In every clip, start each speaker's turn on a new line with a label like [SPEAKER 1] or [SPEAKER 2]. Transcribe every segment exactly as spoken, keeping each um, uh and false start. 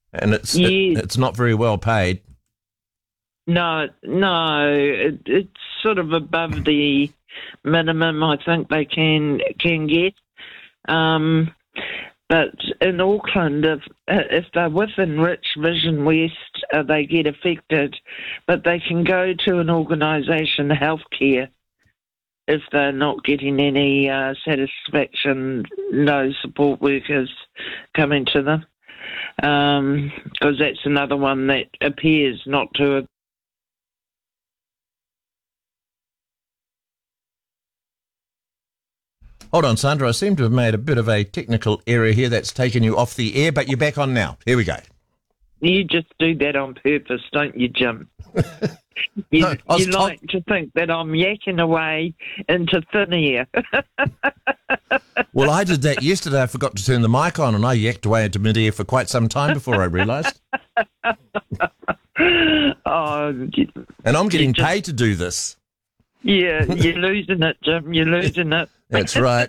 [SPEAKER 1] And it's
[SPEAKER 2] Yes.
[SPEAKER 1] it, it's not very well paid.
[SPEAKER 2] No, no, it, it's sort of above the minimum I think they can can get. Um, but in Auckland, if if they're within Rich Vision West, uh, they get affected. But they can go to an organisation, healthcare, if they're not getting any uh, satisfaction, no support workers coming to them. Because that's another one that appears not to have.
[SPEAKER 1] Hold on, Sandra. I seem to have made a bit of a technical error here that's taken you off the air, but you're back on now. Here we go.
[SPEAKER 2] You just do that on purpose, don't you, Jim? You,
[SPEAKER 1] No, I was
[SPEAKER 2] you
[SPEAKER 1] told-
[SPEAKER 2] like to think that I'm yakking away into thin air.
[SPEAKER 1] Well, I did that yesterday. I forgot to turn the mic on, and I yacked away into mid-air for quite some time before I realised.
[SPEAKER 2] Oh, you-
[SPEAKER 1] And I'm getting
[SPEAKER 2] just-
[SPEAKER 1] paid to do this.
[SPEAKER 2] yeah, you're losing it, Jim. You're losing it.
[SPEAKER 1] That's right.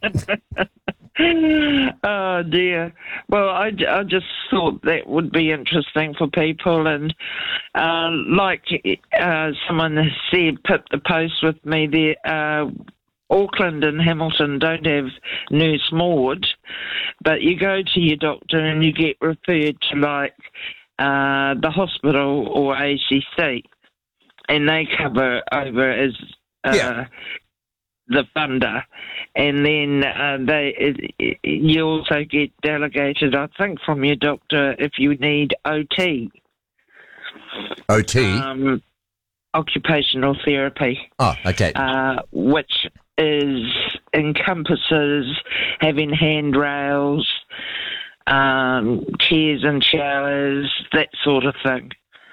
[SPEAKER 2] Oh dear. Well, I, I just thought that would be interesting for people, and uh, like uh, someone has said, put the post with me there. Uh, Auckland and Hamilton don't have Nurse Maud, but you go to your doctor and you get referred to like uh, the hospital or A C C, and they cover over as uh,
[SPEAKER 1] Yeah.
[SPEAKER 2] the funder, and then uh, they it, you also get delegated, I think, from your doctor if you need O T,
[SPEAKER 1] O T?
[SPEAKER 2] um, occupational therapy,
[SPEAKER 1] oh, okay.
[SPEAKER 2] uh, which is encompasses having handrails, um, chairs and showers, that sort of thing.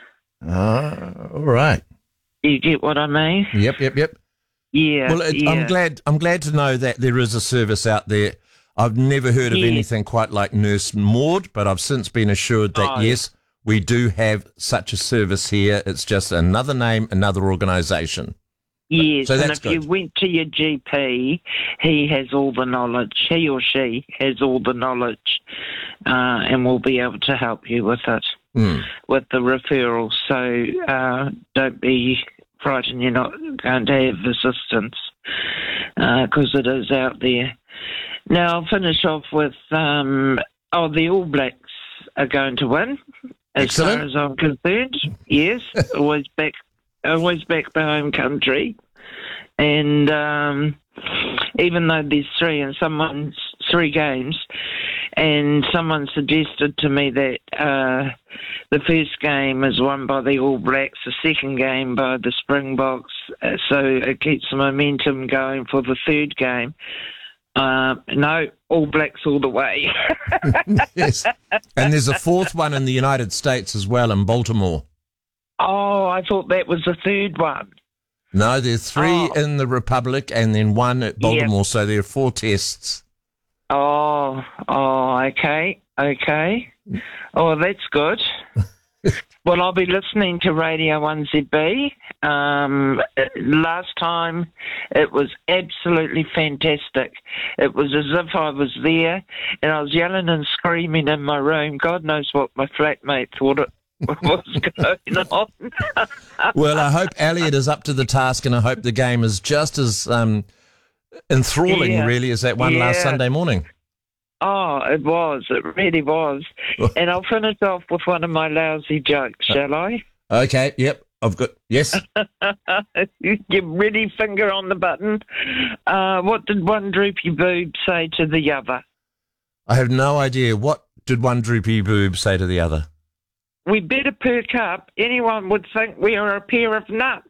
[SPEAKER 1] Ah, all right.
[SPEAKER 2] You get what I mean?
[SPEAKER 1] Yep, yep, yep.
[SPEAKER 2] Yeah.
[SPEAKER 1] Well, it,
[SPEAKER 2] yeah.
[SPEAKER 1] I'm glad. I'm glad to know that there is a service out there. I've never heard of
[SPEAKER 2] Yeah.
[SPEAKER 1] anything quite like Nurse Maud, but I've since been assured that
[SPEAKER 2] Oh.
[SPEAKER 1] yes, we do have such a service here. It's just another name, another organisation.
[SPEAKER 2] Yes,
[SPEAKER 1] So
[SPEAKER 2] and
[SPEAKER 1] that's
[SPEAKER 2] if you
[SPEAKER 1] good.
[SPEAKER 2] went to your G P, he has all the knowledge. He or she has all the knowledge, uh, and will be able to help you with it,
[SPEAKER 1] Hmm.
[SPEAKER 2] with the referral. So uh, don't be frightened you're not going to have assistance, because it is out there. Now, I'll finish off with, um, oh, the All Blacks are going to win, as
[SPEAKER 1] Excellent.
[SPEAKER 2] far as I'm concerned. Yes, always back, always back the home country. And um, even though there's three and someone's three games, and someone suggested to me that uh, the first game is won by the All Blacks, the second game by the Springboks, uh, so it keeps the momentum going for the third game. Uh, no, All Blacks all the way.
[SPEAKER 1] Yes. And there's a fourth one in the United States as well, in Baltimore.
[SPEAKER 2] Oh, I thought that was the third one.
[SPEAKER 1] No, there's three
[SPEAKER 2] Oh.
[SPEAKER 1] in the Republic and then one at Baltimore. So there are four tests.
[SPEAKER 2] Oh, oh, okay, okay. Oh, that's good. Well, I'll be listening to Radio one Z B. Um, last time it was absolutely fantastic. It was as if I was there and I was yelling and screaming in my room. God knows what my flatmate thought it was going on.
[SPEAKER 1] Well, I hope Elliot is up to the task, and I hope the game is just as um, enthralling,
[SPEAKER 2] Yeah.
[SPEAKER 1] really, as that one last
[SPEAKER 2] Yeah.
[SPEAKER 1] Sunday morning.
[SPEAKER 2] Oh, it was. It really was. And I'll finish off with one of my lousy jokes, shall I?
[SPEAKER 1] Okay, yep, I've got, yes.
[SPEAKER 2] Your ready finger on the button. Uh, what did one droopy boob say to the other?
[SPEAKER 1] I have no idea. What did one droopy boob say to the other?
[SPEAKER 2] We better perk up. Anyone would think we are a pair of nuts.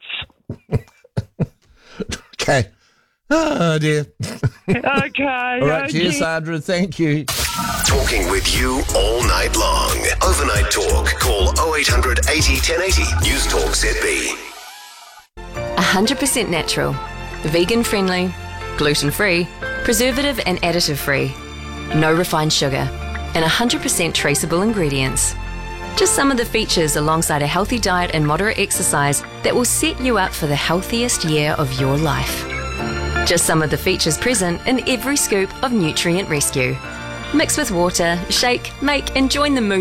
[SPEAKER 1] Okay. Oh, dear.
[SPEAKER 2] Okay.
[SPEAKER 1] All right,
[SPEAKER 2] okay.
[SPEAKER 1] cheers, Sandra. Thank you.
[SPEAKER 3] Talking with you all night long. Overnight Talk. Call oh eight hundred eighty, ten eighty. News Talk Z B.
[SPEAKER 4] one hundred percent natural, vegan friendly, gluten free, preservative and additive free, no refined sugar, and one hundred percent traceable ingredients. Just some of the features alongside a healthy diet and moderate exercise that will set you up for the healthiest year of your life. Just some of the features present in every scoop of Nutrient Rescue. Mix with water, shake, make and join the movement